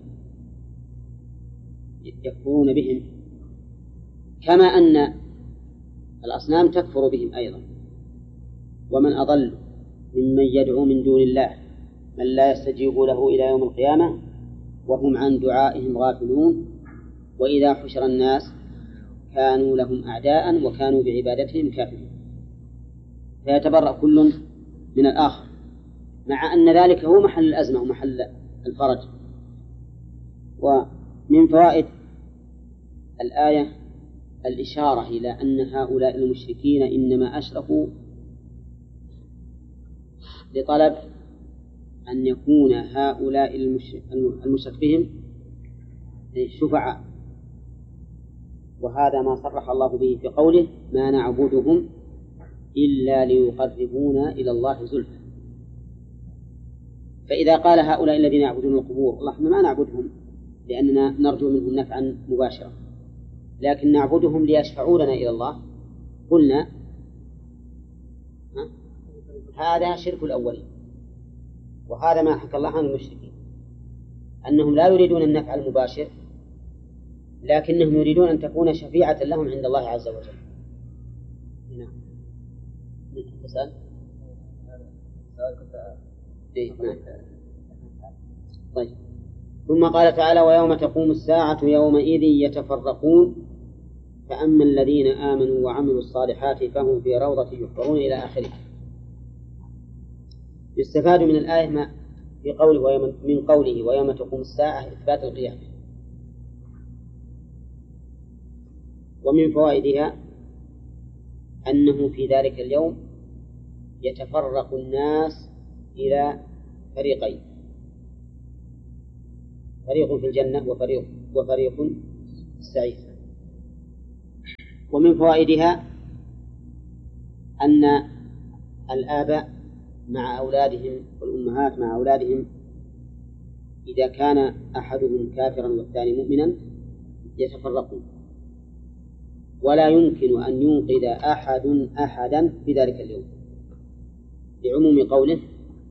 يكفرون بهم كما أن الأصنام تكفر بهم أيضا. ومن أضل ممن يدعو من دون الله من لا يستجيب له إلى يوم القيامة وهم عن دعائهم غافلون وإذا حشر الناس كانوا لهم أعداء وكانوا بعبادتهم كافرين. فيتبرأ كل من الآخر، مع أن ذلك هو محل الأزمة ومحل الفرج. ومن فوائد الآية الإشارة إلى أن هؤلاء المشركين إنما أشركوا لطلب أن يكون هؤلاء المشرك بهم شفعاء، وهذا ما صرح الله به في قوله ما نعبدهم إلا ليقربونا إلى الله زلفى. فإذا قال هؤلاء الذين يعبدون القبور الله ما نعبدهم لأننا نرجو منهم نفعا مباشرا، لكن نعبدهم ليشفعوا لنا إلى الله، قلنا هذا شرك الأولين، وهذا ما حكى الله عن المشركين أنهم لا يريدون النفع المباشر لكنهم يريدون أن تكون شفيعة لهم عند الله عز وجل. نعم. تسأل؟ طيب. ثم قال تعالى ويوم تقوم الساعة يومئذ يتفرقون فأما الذين آمنوا وعملوا الصالحات فهم في روضة يحبرون إلى آخره. يستفاد من الآية ما في قوله ويوم من قوله ويوم تقوم الساعة إثبات القيامة. ومن فوائدها أنه في ذلك اليوم يتفرق الناس إلى فريقين، فريق في الجنة وفريق وفريق في السعير. ومن فوائدها أن الآباء مع أولادهم والأمهات مع أولادهم إذا كان أحدهم كافرا والثاني مؤمنا يتفرقون، ولا يمكن أن ينقذ أحد أحدا في ذلك اليوم، لعموم قوله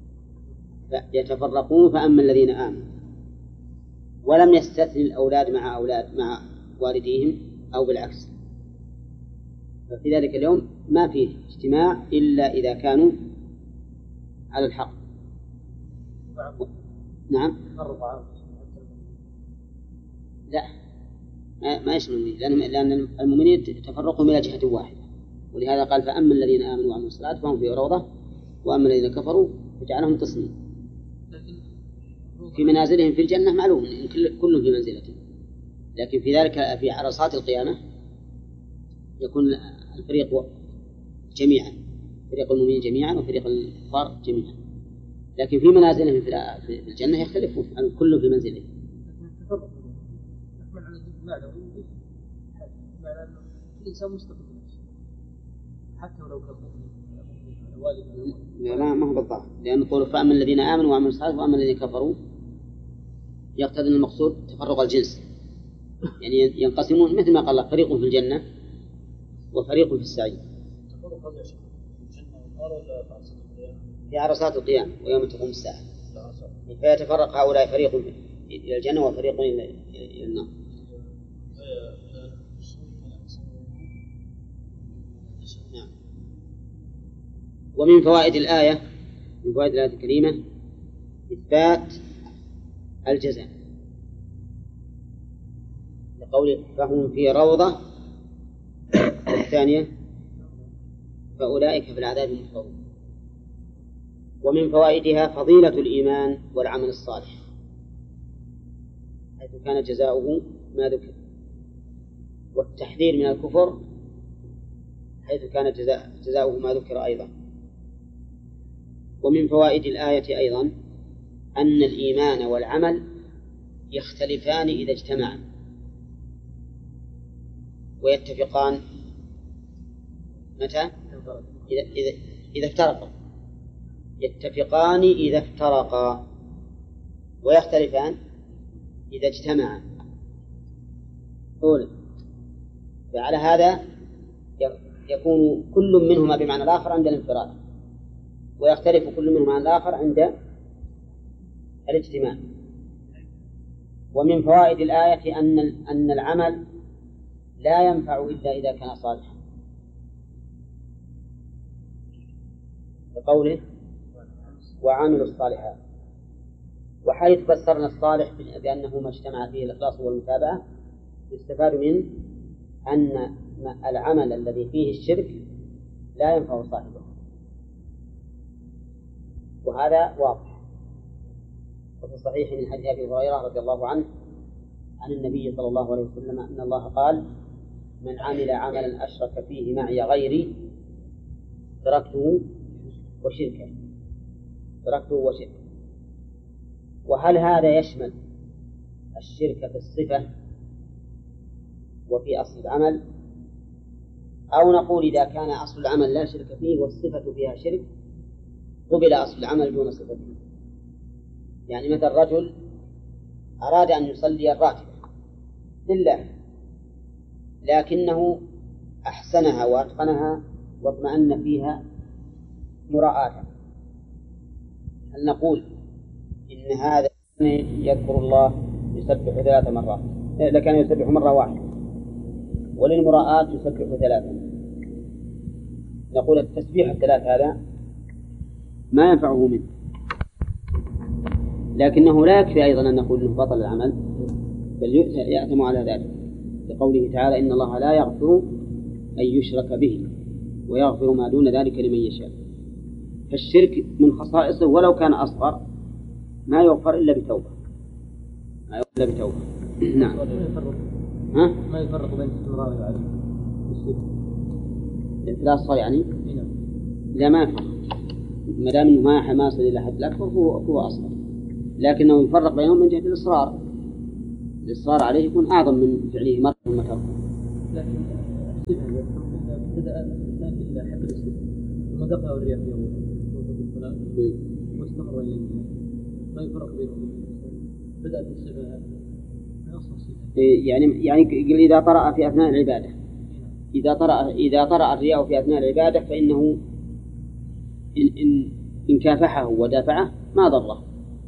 يتفرقون فأما الذين آمنوا، ولم يستثني الأولاد مع أولاد مع والديهم أو بالعكس. ففي ذلك اليوم ما فيه اجتماع إلا إذا كانوا على الحق. نعم. لا ما يشمل، لأن المؤمنين تفرقوا إلى جهة واحدة، ولهذا قال فأما الذين آمنوا وعملوا الصلاة فهم في روضة وأما الذين كفروا فجعلهم قسمين. في منازلهم في الجنة معلوم إن كل في منزلته، لكن في ذلك في عرصات القيامة يكون الفريق جميعا، فريق المؤمنين جميعا وفريق الكفار جميعا، لكن في منازلهم في الجنة يختلفون، يعني كل في منزله. الإنسان مستقل حتى ولو كان لا ما هو بالضبط، لأن قول فأما الذين آمنوا وعملوا الصالحات وأما الذين كفروا يقتضي المقصود تفرق الجنس، يعني ينقسمون مثل ما قال فريق في الجنة وفريق في السعير. في عرصات القيامة ويوم تقوم الساعة، فيتفرق هؤلاء فريق إلى الجنة وفريق إلى النار. نعم. ومن فوائد الآية من فوائد الآية الكريمة إثبات الجزاء، لقوله فهم في روضة، الثانية فأولئك في العذاب محضرون. ومن فوائدها فضيلة الإيمان والعمل الصالح، حيث كان جزاؤه ما ذكر، والتحذير من الكفر حيث كان جزاء جزاؤه ما ذكر أيضا. ومن فوائد الآية أيضا أن الإيمان والعمل يختلفان إذا اجتمعا ويتفقان متى؟ إذا, إذا, إذا افترقا، يتفقان إذا افترقا، ويختلفان إذا اجتمعا. أولا فعلى هذا يكون كل منهما بمعنى الآخر عند الانفراد، ويختلف كل منهما عن الآخر عند الاجتماع. ومن فوائد الآية أن أن العمل لا ينفع إلا إذا كان صالحا، بقوله وعملوا الصالحات. وحيث فسرنا الصالح بأنه ما اجتمع فيه الإخلاص والمتابعة، يستفاد منه أن العمل الذي فيه الشرك لا ينفع صاحبه، وهذا واضح. وفي الصحيح من حديث أبي هريرة رضي الله عنه عن النبي صلى الله عليه وسلم أن الله قال من عمل عملا أشرك فيه معي غيري تركته وشركه تركته وشركه. وهل هذا يشمل الشرك في الصفة وفي أصل العمل، أو نقول إذا كان أصل العمل لا شرك فيه والصفة فيها شرك قبل أصل العمل دون صفته؟ يعني مثل رجل أراد أن يصلي الراتبة لله لكنه أحسنها وأتقنها واطمأن فيها مراءة، هل نقول إن هذا يذكر الله يسبح ثلاث مرات، لكن يسبح مرة واحدة وللمراءات يسبح ثلاثا؟ نقول التسبيح الثلاث هذا ما ينفعه منه، لكنه لا يكفي أيضا أن نقول إنه بطل العمل، بل يأثم على ذلك، لقوله تعالى إن الله لا يغفر أن يشرك به ويغفر ما دون ذلك لمن يشاء. فالشرك من خصائصه ولو كان أصغر ما يغفر إلا بتوبة، ما يغفر إلا بتوبة. نعم. ها؟ ما يفرق بين الاستمرار والعدم الإخلاص يعني؟ لا ما يفرق، ما دام إنه ما حماس إلى حد الأكبر هو هو أصغر، لكنه يفرق بينهم من جهة الإصرار، الإصرار عليه يكون أعظم من فعله مرة ثم تركه. لكن الصفة إذا ابتدأ الإنسان إلا حد الصفة ثم دخل الرياء في أول الصلاة واستمر إلى الإنسان ما يفرق بينهم؟ بدأت الصفة من أصل الصفة يعني يعني إذا طرأ في أثناء العبادة إذا طرأ إذا طرأ الرياء في أثناء العبادة فإنه إن إن إن كافحه ودافعه ما ضره،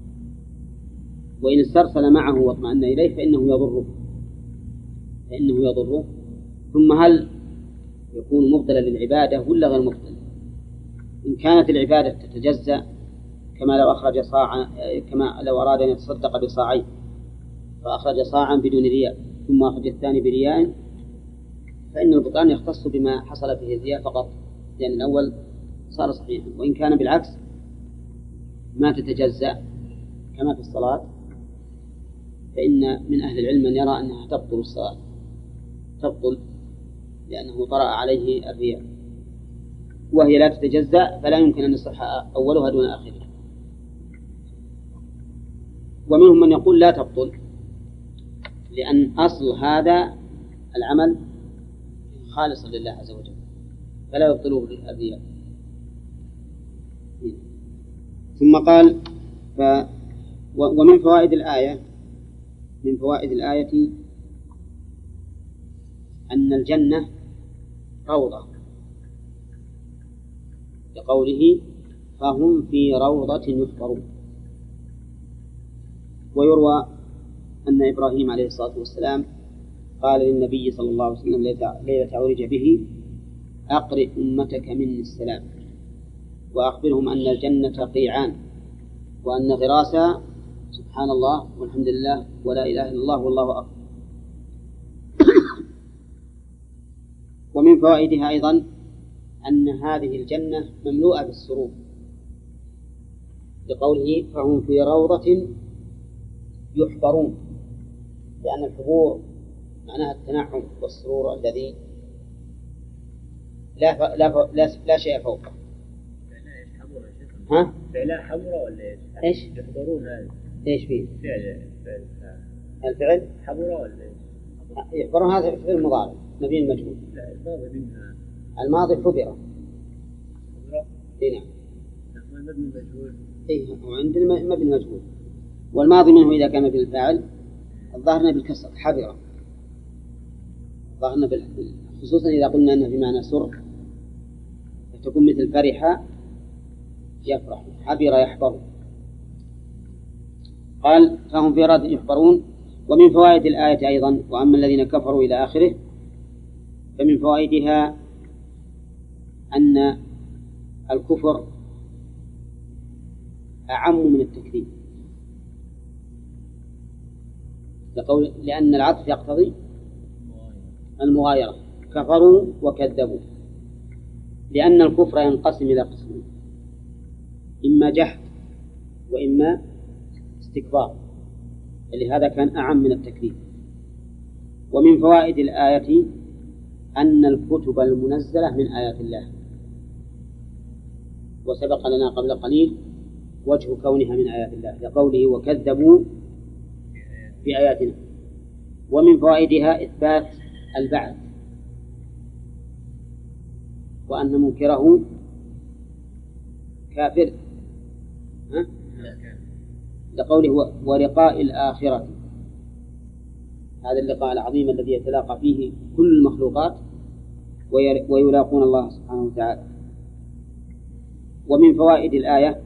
وإن استرسل معه واطمأن إليه فإنه يضره فإنه يضره. ثم هل يكون مبطلا للعبادة ولا غير مبطل؟ إن كانت العبادة تتجزأ كما لو أخرج صاعا، كما لو أراد أن يتصدق بصاعين فأخرج صاعا بدون رياء ثم أخرج الثاني برياء فإن البطلان يختص بما حصل فيه الرياء فقط، لأن الأول صار صحيحا. وإن كان بالعكس ما تتجزأ كما في الصلاة فإن من أهل العلم من يرى أنها تبطل الصلاة تبطل لأنه طرأ عليه الرياء، وهي لا تتجزأ فلا يمكن أن يصح أولها دون آخرها. ومنهم من يقول لا تبطل لأن أصل هذا العمل خالصا لله عز وجل فلا يبطله الرياء. ثم قال ف ومن فوائد الآية من فوائد الآية أن الجنة روضة لقوله فهم في روضة يحبرون. ويروى أن إبراهيم عليه الصلاة والسلام قال للنبي صلى الله عليه وسلم ليلة عرج به أقرئ أمتك مني السلام وأخبرهم أن الجنة قيعان وأن غراسها سبحان الله والحمد لله ولا إله إلا الله والله أكبر. ومن فوائدها أيضا أن هذه الجنة مملوءة بالسرور لقوله فهم في روضة يحبرون، لأن الحبور معناها التنعم والسرور الذي لا لا لا, لا شيء فوقه. ها؟ فعلا حبرة ولا إيش؟ يحضرون هذا إيش فيه؟ فعل فعل الفعل حبرة ولا إيش؟ يحضرون هذا فعل مضارع مبني المجهول. لا الماضي منها الماضي حبرة. حبرة؟ إيه نعم. ما مبني المجهول. إيه وعندنا مبني المجهول والماضي منه إذا كان بالفاعل الظاهرنا بالكسر حبرة ظاهرنا بال... خصوصا إذا قلنا أنه بمعنى سر فتكون مثل فرح يفرح حبر يحبر. قال فهم في روضة يحبرون. ومن فوائد الآية أيضا وأما الذين كفروا إلى آخره فمن فوائدها أن الكفر أعم من التكذيب لقول لأن العطف يقتضي المغايرة كفروا وكذبوا، لأن الكفر ينقسم إلى قسمين إما جحد وإما استكبار، لهذا كان أعم من التكذيب. ومن فوائد الآية أن الكتب المنزلة من آيات الله، وسبق لنا قبل قليل وجه كونها من آيات الله لقوله وكذبوا بآياتنا. ومن فوائدها إثبات البعث وأن منكره كافر ها؟ لقوله ولقاء الآخرة، هذا اللقاء العظيم الذي يتلاقى فيه كل المخلوقات ويلاقون الله سبحانه وتعالى. ومن فوائد الآية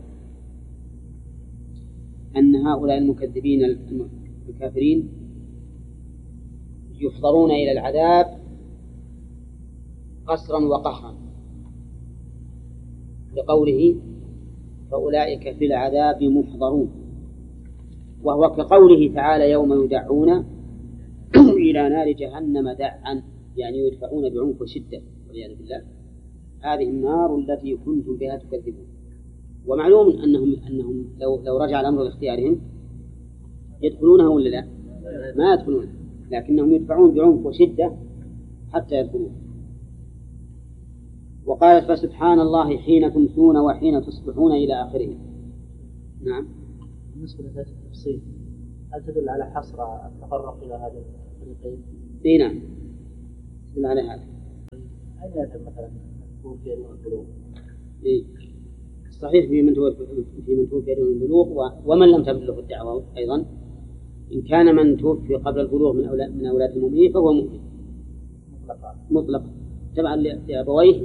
أن هؤلاء المكذبين الكافرين يحضرون إلى العذاب قسرا وقهرا لقوله فأولئك في العذاب محضرون، وهو كقوله تعالى يوم يدعون إلى نار جهنم دعا، يعني يدفعون بعنف وشدة والعياذ بالله. هذه النار التي كنتم بها تكذبون. ومعلوم أنهم أنهم لو لو رجع الأمر لاختيارهم يدخلونها ولا لا؟ ما يدخلونها، لكنهم يدفعون بعنف وشدة حتى يدخلون. وقالت فسبحان الله حين تمسون وحين تصبحون إلى آخره. نعم. بالنسبة لذات التفصيل هل تدل على حصر التفرق إلى هذا الفريقين؟ اي نعم تدل على هذا. أين يذهب مثلا توفي دون البلوغ؟ إيه؟ صحيح في من توفي في من توفي دون البلوغ ومن لم تبلغ الدعوة أيضا. إن كان من توفي قبل البلوغ من أولاد من أولاد المؤمنين فهو مؤمن مطلقا تبعا لأبويه